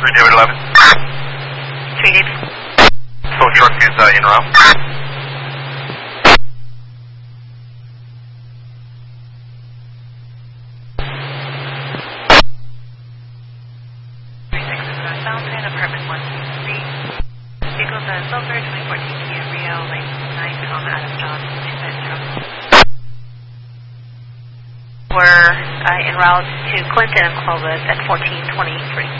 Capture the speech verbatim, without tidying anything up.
three David eleven. three David. So truck is uh, en route. three six is North Fountain, apartment one two three. Vehicles at Silver, twenty fourteen Kia Rio, lane nine, Tom Adam John, two nine zero. We're uh, en route to Clinton and Clovis at fourteen twenty-three.